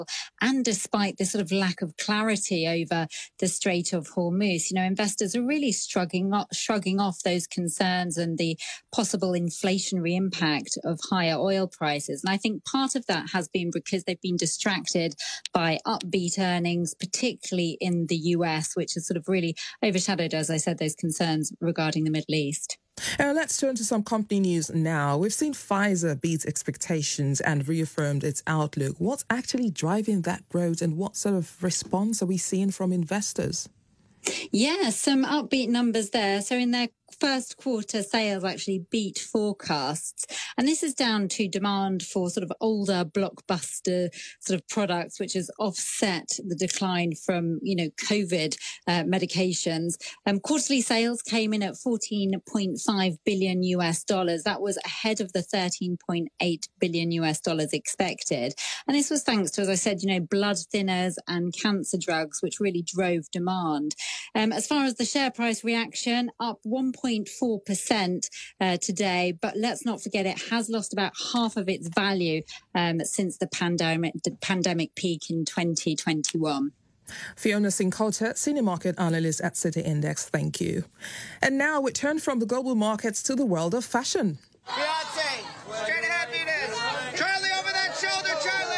And despite this sort of lack of clarity over the Strait of Hormuz, investors are really shrugging off those concerns and the possible inflationary impact of higher oil prices. And I think part of that has been because they've been distracted by upbeat earnings, particularly in the US, which has sort of really overshadowed, as I said, those concerns regarding the Middle East. Let's turn to some company news now. We've seen Pfizer beat expectations and reaffirmed its outlook. What's actually driving that growth and what sort of response are we seeing from investors? Yeah, some upbeat numbers there. So in their first quarter, sales actually beat forecasts. And this is down to demand for sort of older blockbuster sort of products, which has offset the decline from, COVID medications. Quarterly sales came in at $14.5 billion US. That was ahead of the $13.8 billion US expected. And this was thanks to, as I said, blood thinners and cancer drugs, which really drove demand. As far as the share price reaction, up 1.4% today, but let's not forget it has lost about half of its value since the pandemic peak in 2021. Fiona Cincotta, Senior Market Analyst at City Index, thank you. And now we turn from the global markets to the world of fashion. Beyonce, straight ahead, Venus. Charlie, over that shoulder, Charlie.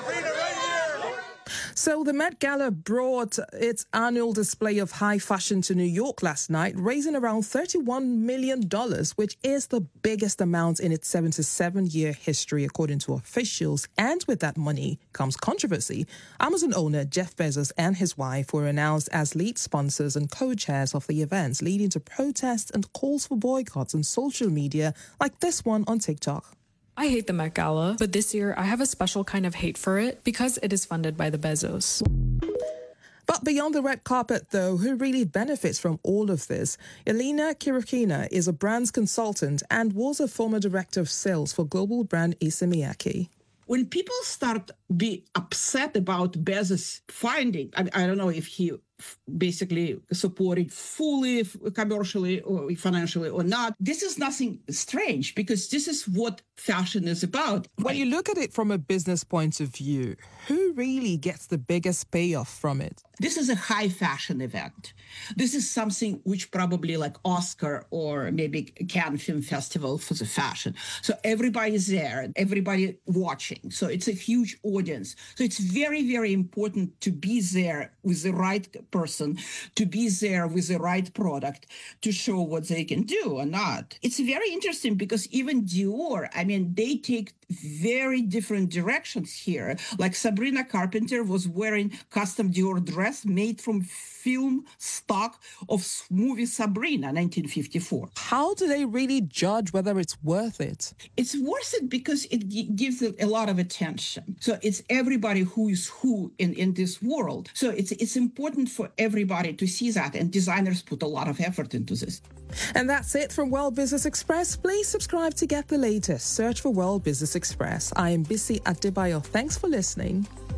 So the Met Gala brought its annual display of high fashion to New York last night, raising around $31 million, which is the biggest amount in its 77-year history, according to officials. And with that money comes controversy. Amazon owner Jeff Bezos and his wife were announced as lead sponsors and co-chairs of the events, leading to protests and calls for boycotts on social media, like this one on TikTok. I hate the Met Gala, but this year I have a special kind of hate for it because it is funded by the Bezos. But beyond the red carpet, though, who really benefits from all of this? Elena Kirikina is a brands consultant and was a former director of sales for global brand Issey Miyake. When people start be upset about Bezos' finding, I don't know if he basically supported fully commercially or financially or not. This is nothing strange because this is what fashion is about. When you look at it from a business point of view, who really gets the biggest payoff from it? This is a high fashion event. This is something which probably like Oscar or maybe Cannes Film Festival for the fashion. So everybody's there, everybody watching. So it's a huge audience. So it's very, very important to be there with the right person, to be there with the right product to show what they can do or not. It's very interesting because even Dior, they take very different directions here. Like Sabrina Carpenter was wearing custom Dior dress made from film stock of movie Sabrina, 1954. How do they really judge whether it's worth it? It's worth it because it gives it a lot of attention. So it's everybody who is who in this world. So it's important for everybody to see that, and designers put a lot of effort into this. And that's it from World Business Express. Please subscribe to get the latest. Search for World Business Express. I am Bisi Adebayo. Thanks for listening.